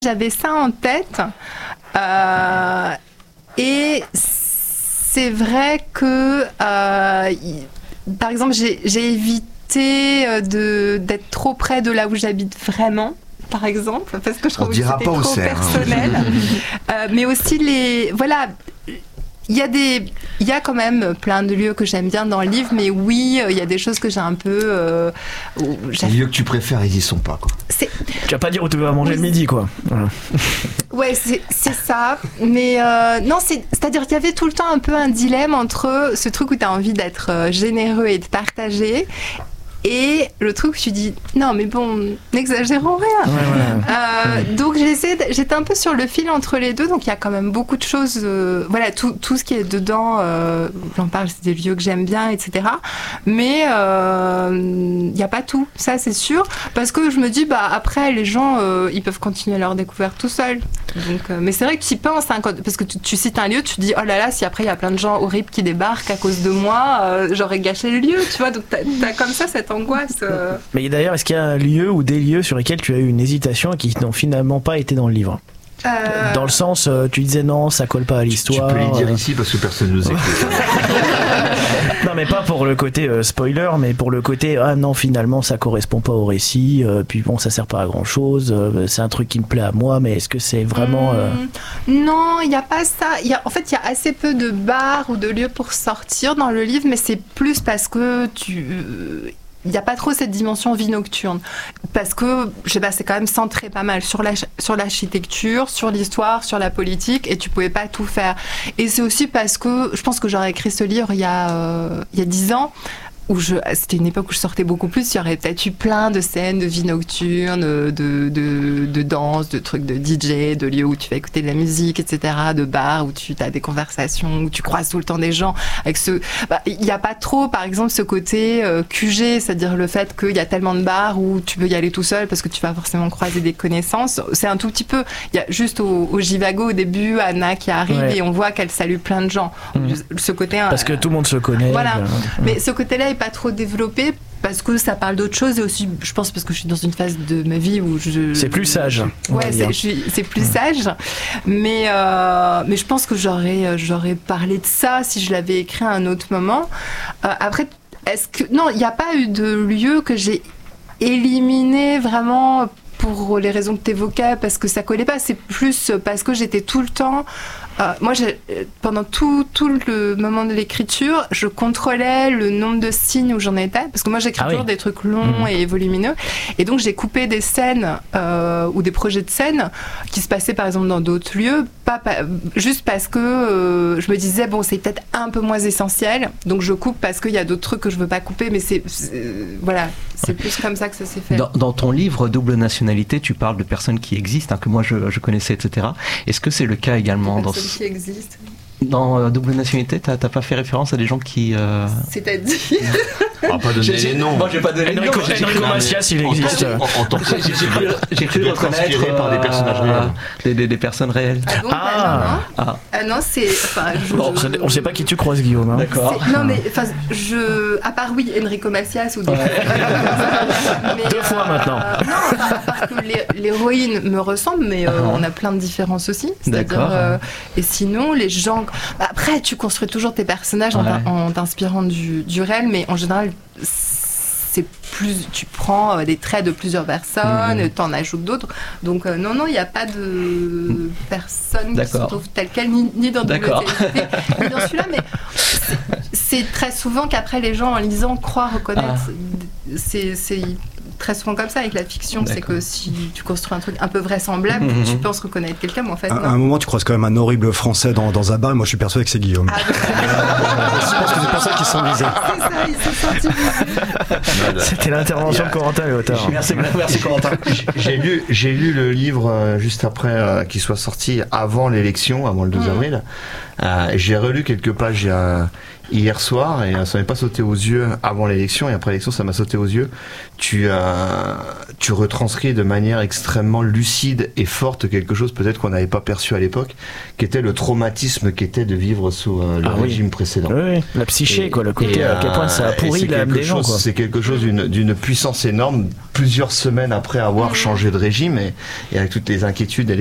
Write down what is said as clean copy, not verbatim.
J'avais ça en tête. Et c'est vrai que, par exemple, j'ai évité d'être trop près de là où j'habite vraiment. Par exemple, parce que je trouve que c'était trop personnel. Mais aussi voilà, il y a quand même plein de lieux que j'aime bien dans le livre, mais oui, il y a des choses que j'ai un peu. Les lieux que tu préfères, ils y sont pas, quoi. Tu vas pas dire où tu vas manger le midi, quoi. Voilà. Ouais, c'est ça. Mais non, c'est-à-dire qu'il y avait tout le temps un peu un dilemme entre ce truc où tu as envie d'être généreux et de partager. Et le truc, je me dis, non, mais bon, n'exagérons rien. Ouais. Donc, j'étais un peu sur le fil entre les deux. Donc, il y a quand même beaucoup de choses. Voilà, tout ce qui est dedans, j'en parle, c'est des lieux que j'aime bien, etc. Mais il n'y a pas tout, ça, c'est sûr. Parce que je me dis, après, les gens, ils peuvent continuer leur découverte tout seuls. Donc, mais c'est vrai que tu y penses, hein, parce que tu cites un lieu, tu te dis, oh là là, si après, il y a plein de gens horribles qui débarquent à cause de moi, j'aurais gâché le lieu, tu vois. Donc, t'as comme ça cette angoisse. Mais d'ailleurs, est-ce qu'il y a un lieu ou des lieux sur lesquels tu as eu une hésitation et qui n'ont finalement pas été dans le livre ? Dans le sens, tu disais non, ça colle pas à l'histoire. Tu peux les dire ici parce que personne ne nous écoute. Non, mais pas pour le côté spoiler, mais pour le côté non, finalement ça correspond pas au récit, puis bon, ça sert pas à grand chose, c'est un truc qui me plaît à moi, mais est-ce que c'est vraiment. Non, il n'y a pas ça. En fait, il y a assez peu de bars ou de lieux pour sortir dans le livre, mais c'est plus parce que il n'y a pas trop cette dimension vie nocturne. Parce que, je sais pas, c'est quand même centré pas mal sur l'architecture, sur l'histoire, sur la politique, et tu pouvais pas tout faire. Et c'est aussi parce que, je pense que j'aurais écrit ce livre il y a 10 ans, c'était une époque où je sortais beaucoup plus, il y aurait peut-être eu plein de scènes de vie nocturne, de danse, de trucs de DJ, de lieux où tu vas écouter de la musique, etc., de bars où tu as des conversations, où tu croises tout le temps des gens. Il n'y a pas trop, par exemple, ce côté QG, c'est-à-dire le fait qu'il y a tellement de bars où tu peux y aller tout seul parce que tu vas forcément croiser des connaissances. C'est un tout petit peu, il y a juste au Jivago au début, Anna qui arrive et on voit qu'elle salue plein de gens. Ce côté, parce que tout le monde se connaît. Voilà. Mais ce côté-là est pas trop développé parce que ça parle d'autre chose et aussi je pense parce que je suis dans une phase de ma vie où c'est plus sage. Ouais, c'est plus sage, mais je pense que j'aurais parlé de ça si je l'avais écrit à un autre moment. Après, non, il n'y a pas eu de lieu que j'ai éliminé vraiment pour les raisons que tu évoquais, parce que ça collait pas. C'est plus parce que j'étais tout le temps. Moi, pendant tout le moment de l'écriture, je contrôlais le nombre de signes où j'en étais, parce que moi, j'écris toujours des trucs longs et volumineux, et donc j'ai coupé des scènes ou des projets de scènes qui se passaient par exemple dans d'autres lieux, juste parce que je me disais bon, c'est peut-être un peu moins essentiel, donc je coupe parce qu'il y a d'autres trucs que je veux pas couper, mais voilà, c'est plus comme ça que ça s'est fait. Dans ton livre Double nationalité, tu parles de personnes qui existent, que moi je connaissais, etc. Est-ce que c'est le cas également dans qui existe. Dans Double nationalité, t'as pas fait référence à des gens qui... C'est-à-dire on va pas donner les noms. Moi, je vais pas donner les noms. Enrico Macias, il existe. J'ai cru reconnaître par des personnages réels. Des personnes réelles. Non, c'est... On sait pas qui tu croises, Guillaume. Hein. D'accord. Non, mais à part Enrico Macias ou des... Deux fois maintenant. Non, parce que l'héroïne me ressemble, mais on a plein de différences aussi. C'est-à-dire, et sinon, les gens... Après, tu construis toujours tes personnages en t'inspirant du réel, mais en général, c'est plus, tu prends des traits de plusieurs personnes, t'en ajoutes d'autres. Donc non, il n'y a pas de personne qui se retrouve telle quelle, ni dans Double nationalité, ni dans celui-là, mais c'est très souvent qu'après les gens en lisant croient reconnaître. C'est très souvent comme ça avec la fiction, c'est que si tu construis un truc un peu vraisemblable, tu penses reconnaître quelqu'un, mais en fait à un moment tu croises quand même un horrible français dans un bar, et moi je suis persuadé que c'est Guillaume. Je pense que c'est pour ça qu'ils sont visés. C'est ça, ils sont sortis visés. C'était l'intervention de Corentin Léotard. Merci Corentin. J'ai lu le livre juste après qu'il soit sorti, avant l'élection, avant le 2 avril. J'ai relu quelques pages hier soir, et ça m'est pas sauté aux yeux avant l'élection, et après l'élection ça m'a sauté aux yeux. Tu retranscris de manière extrêmement lucide et forte quelque chose peut-être qu'on n'avait pas perçu à l'époque, qui était le traumatisme qu'était de vivre sous le régime précédent. Oui, la psyché, quoi, le côté à quel point ça a pourri l'âme des gens, quoi. C'est quelque chose d'une puissance énorme, plusieurs semaines après avoir changé de régime, et avec toutes les inquiétudes et